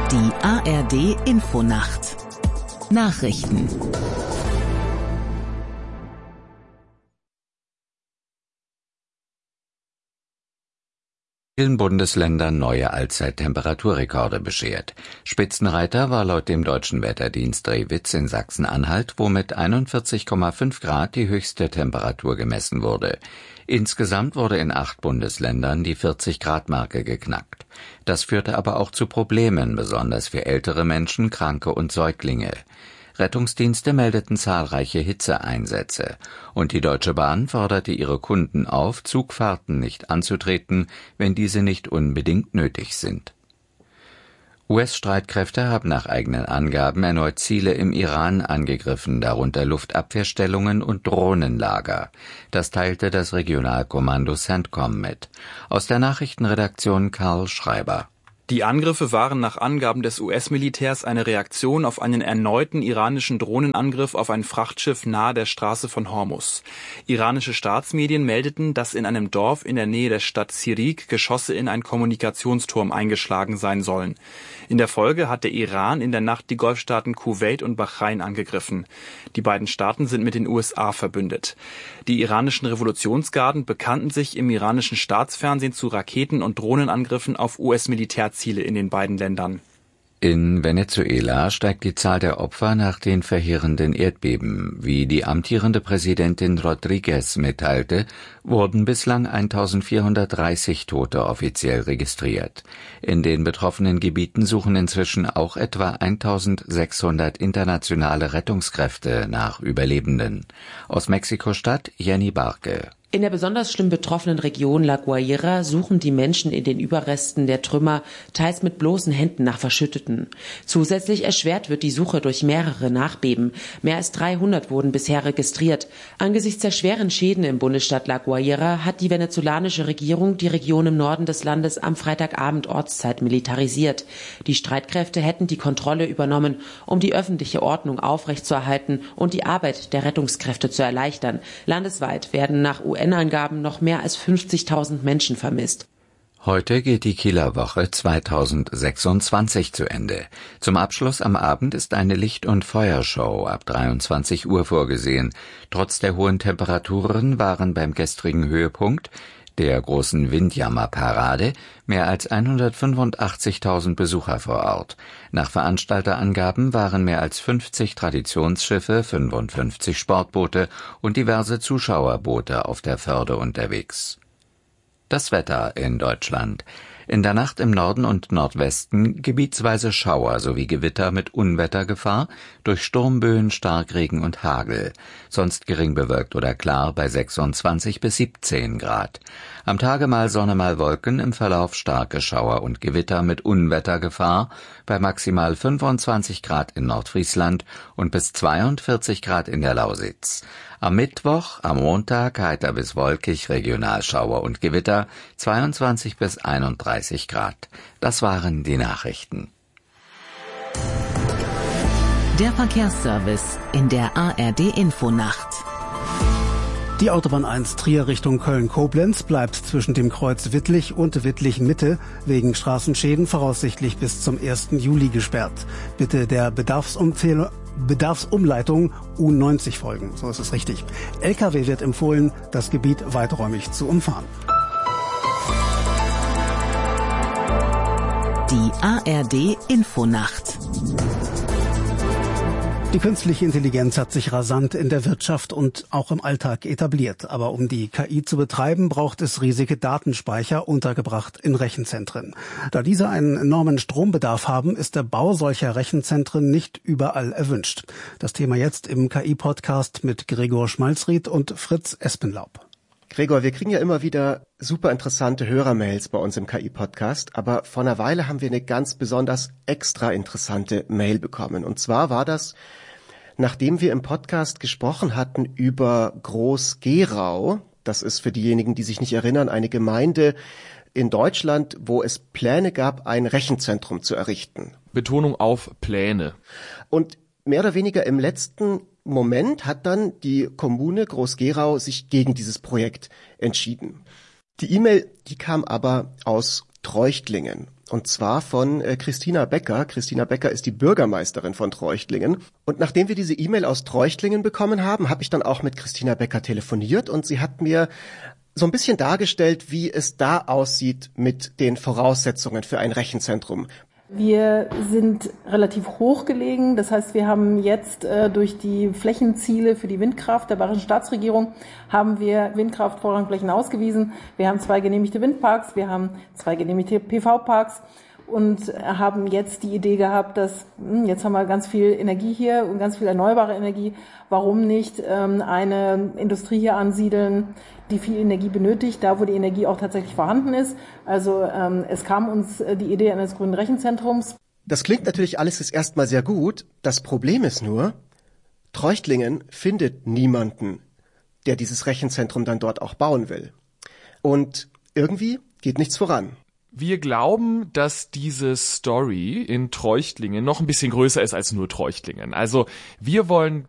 Die ARD Infonacht Nachrichten. In vielen Bundesländern neue Allzeit-Temperaturrekorde beschert. Spitzenreiter war laut dem deutschen Wetterdienst Rewitz in Sachsen-Anhalt, wo mit 41,5 Grad die höchste Temperatur gemessen wurde. Insgesamt wurde in 8 Bundesländern die 40-Grad-Marke geknackt. Das führte aber auch zu Problemen, besonders für ältere Menschen, Kranke und Säuglinge. Rettungsdienste meldeten zahlreiche Hitzeeinsätze. Und die Deutsche Bahn forderte ihre Kunden auf, Zugfahrten nicht anzutreten, wenn diese nicht unbedingt nötig sind. US-Streitkräfte haben nach eigenen Angaben erneut Ziele im Iran angegriffen, darunter Luftabwehrstellungen und Drohnenlager. Das teilte das Regionalkommando CENTCOM mit. Aus der Nachrichtenredaktion Karl Schreiber. Die Angriffe waren nach Angaben des US-Militärs eine Reaktion auf einen erneuten iranischen Drohnenangriff auf ein Frachtschiff nahe der Straße von Hormuz. Iranische Staatsmedien meldeten, dass in einem Dorf in der Nähe der Stadt Sirik Geschosse in einen Kommunikationsturm eingeschlagen sein sollen. In der Folge hat der Iran in der Nacht die Golfstaaten Kuwait und Bahrain angegriffen. Die beiden Staaten sind mit den USA verbündet. Die iranischen Revolutionsgarden bekannten sich im iranischen Staatsfernsehen zu Raketen- und Drohnenangriffen auf US-Militärziele in den beiden Ländern. In Venezuela steigt die Zahl der Opfer nach den verheerenden Erdbeben. Wie die amtierende Präsidentin Rodríguez mitteilte, wurden bislang 1430 Tote offiziell registriert. In den betroffenen Gebieten suchen inzwischen auch etwa 1600 internationale Rettungskräfte nach Überlebenden. Aus Mexiko-Stadt Jenny Barke. In der besonders schlimm betroffenen Region La Guaira suchen die Menschen in den Überresten der Trümmer, teils mit bloßen Händen nach Verschütteten. Zusätzlich erschwert wird die Suche durch mehrere Nachbeben. Mehr als 300 wurden bisher registriert. Angesichts der schweren Schäden im Bundesstaat La Guaira hat die venezolanische Regierung die Region im Norden des Landes am Freitagabend Ortszeit militarisiert. Die Streitkräfte hätten die Kontrolle übernommen, um die öffentliche Ordnung aufrechtzuerhalten und die Arbeit der Rettungskräfte zu erleichtern. Landesweit werden nach UN-Angaben noch mehr als 50.000 Menschen vermisst. Heute geht die Kieler Woche 2026 zu Ende. Zum Abschluss am Abend ist eine Licht- und Feuershow ab 23 Uhr vorgesehen. Trotz der hohen Temperaturen waren beim gestrigen Höhepunkt, der großen Windjammerparade, mehr als 185.000 Besucher vor Ort. Nach Veranstalterangaben waren mehr als 50 Traditionsschiffe, 55 Sportboote und diverse Zuschauerboote auf der Förde unterwegs. Das Wetter in Deutschland. In der Nacht im Norden und Nordwesten gebietsweise Schauer sowie Gewitter mit Unwettergefahr durch Sturmböen, Starkregen und Hagel. Sonst gering bewölkt oder klar bei 26 bis 17 Grad. Am Tage mal Sonne mal Wolken, im Verlauf starke Schauer und Gewitter mit Unwettergefahr bei maximal 25 Grad in Nordfriesland und bis 42 Grad in der Lausitz. Am Mittwoch, am Montag heiter bis wolkig, Regionalschauer und Gewitter, 22 bis 31 Grad. Das waren die Nachrichten. Der Verkehrsservice in der ARD Infonacht. Die Autobahn 1 Trier Richtung Köln-Koblenz bleibt zwischen dem Kreuz Wittlich und Wittlich-Mitte wegen Straßenschäden voraussichtlich bis zum 1. Juli gesperrt. Bitte der Bedarfsumleitung U90 folgen, so ist es richtig. LKW wird empfohlen, das Gebiet weiträumig zu umfahren. Die ARD Infonacht. Die künstliche Intelligenz hat sich rasant in der Wirtschaft und auch im Alltag etabliert. Aber um die KI zu betreiben, braucht es riesige Datenspeicher, untergebracht in Rechenzentren. Da diese einen enormen Strombedarf haben, ist der Bau solcher Rechenzentren nicht überall erwünscht. Das Thema jetzt im KI-Podcast mit Gregor Schmalzried und Fritz Espenlaub. Gregor, wir kriegen ja immer wieder super interessante Hörermails bei uns im KI-Podcast, aber vor einer Weile haben wir eine ganz besonders extra interessante Mail bekommen. Und zwar war das, nachdem wir im Podcast gesprochen hatten über Groß-Gerau. Das ist für diejenigen, die sich nicht erinnern, eine Gemeinde in Deutschland, wo es Pläne gab, ein Rechenzentrum zu errichten. Betonung auf Pläne. Und mehr oder weniger im letzten Moment hat dann die Kommune Groß-Gerau sich gegen dieses Projekt entschieden. Die E-Mail, die kam aber aus Treuchtlingen. und zwar von Christina Becker. Christina Becker ist die Bürgermeisterin von Treuchtlingen. Und nachdem wir diese E-Mail aus Treuchtlingen bekommen haben, habe ich dann auch mit Christina Becker telefoniert und sie hat mir so ein bisschen dargestellt, wie es da aussieht mit den Voraussetzungen für ein Rechenzentrum. Wir sind relativ hoch gelegen, das heißt, wir haben jetzt durch die Flächenziele für die Windkraft der Bayerischen Staatsregierung haben wir Windkraftvorrangflächen ausgewiesen. Wir haben 2 genehmigte Windparks, wir haben 2 genehmigte PV-Parks und haben jetzt die Idee gehabt, dass jetzt haben wir ganz viel Energie hier und ganz viel erneuerbare Energie. Warum nicht eine Industrie hier ansiedeln, die viel Energie benötigt, da wo die Energie auch tatsächlich vorhanden ist. Also es kam uns die Idee eines grünen Rechenzentrums. Das klingt natürlich alles jetzt erstmal sehr gut. Das Problem ist nur, Treuchtlingen findet niemanden, der dieses Rechenzentrum dann dort auch bauen will. Und irgendwie geht nichts voran. Wir glauben, dass diese Story in Treuchtlingen noch ein bisschen größer ist als nur Treuchtlingen. Also wir wollen